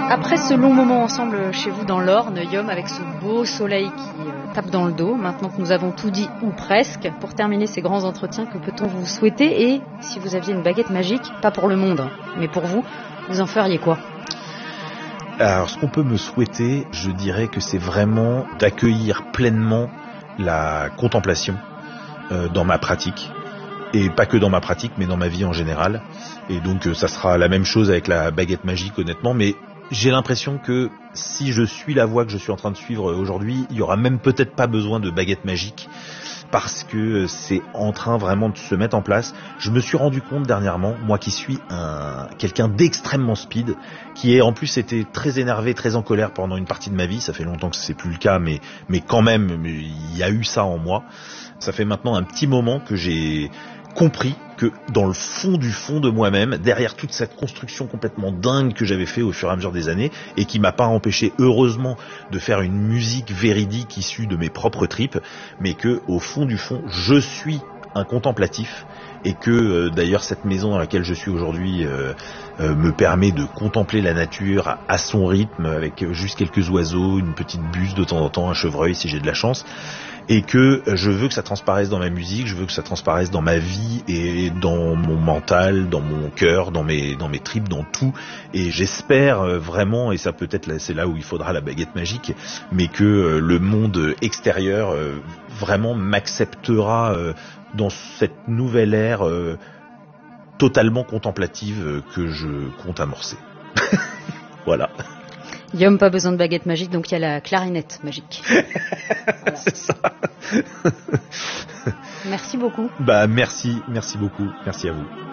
Après ce long moment ensemble chez vous dans l'Orne, Yom, avec ce beau soleil qui tape dans le dos, maintenant que nous avons tout dit ou presque, pour terminer ces grands entretiens, que peut-on vous souhaiter? Et si vous aviez une baguette magique, pas pour le monde, mais pour vous, vous en feriez quoi? Alors, ce qu'on peut me souhaiter, je dirais que c'est vraiment d'accueillir pleinement la contemplation dans ma pratique. Et pas que dans ma pratique, mais dans ma vie en général. Et donc, ça sera la même chose avec la baguette magique, honnêtement. Mais j'ai l'impression que si je suis la voie que je suis en train de suivre aujourd'hui, il y aura même peut-être pas besoin de baguette magique. Parce que c'est en train vraiment de se mettre en place. Je me suis rendu compte dernièrement, moi qui suis quelqu'un d'extrêmement speed, qui en plus été très énervé, très en colère pendant une partie de ma vie. Ça fait longtemps que c'est plus le cas, mais quand même, il y a eu ça en moi. Ça fait maintenant un petit moment que j'ai compris que dans le fond du fond de moi-même, derrière toute cette construction complètement dingue que j'avais fait au fur et à mesure des années, et qui m'a pas empêché, heureusement, de faire une musique véridique issue de mes propres tripes, mais que, au fond du fond, je suis un contemplatif, et que d'ailleurs cette maison dans laquelle je suis aujourd'hui me permet de contempler la nature à son rythme, avec juste quelques oiseaux, une petite buse de temps en temps, un chevreuil si j'ai de la chance, et que je veux que ça transparaisse dans ma musique, je veux que ça transparaisse dans ma vie et dans mon mental, dans mon cœur, dans mes tripes, dans tout. Et j'espère vraiment, et ça peut-être c'est là où il faudra la baguette magique, mais que le monde extérieur vraiment m'acceptera dans cette nouvelle ère totalement contemplative que je compte amorcer. Voilà. Yom, pas besoin de baguette magique, donc il y a la clarinette magique. Voilà. C'est ça. Merci beaucoup. Merci beaucoup. Merci à vous.